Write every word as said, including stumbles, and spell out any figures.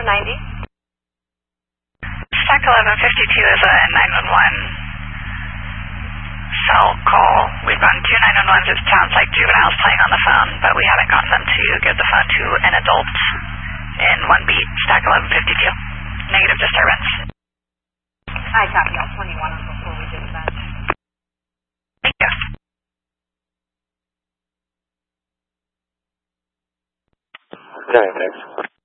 ninety. Stack eleven fifty-two is a nine one one cell call. We've gotten two nine one ones. It sounds like juveniles playing on the phone, but we haven't gotten them to give the phone to an adult in one beat. Stack eleven fifty-two. Negative disturbance. I copy all twenty-one before we dispatch. Thank you. nine next.